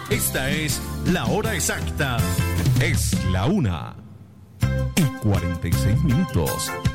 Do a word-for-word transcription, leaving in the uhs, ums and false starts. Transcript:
Esta es la hora exacta. Es la una y cuarenta y seis minutos.